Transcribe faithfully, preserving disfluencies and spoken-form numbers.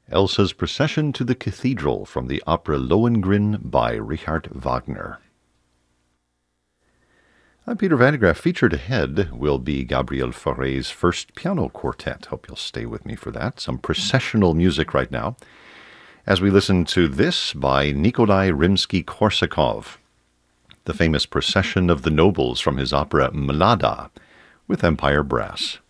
Elsa's Procession to the Cathedral from the opera Lohengrin by Richard Wagner. I'm Peter Van de Graaff. Featured ahead will be Gabriel Fauré's first piano quartet. Hope you'll stay with me for that. Some processional music right now, as we listen to this by Nikolai Rimsky-Korsakov, the famous Procession of the Nobles from his opera Mlada, with Empire Brass.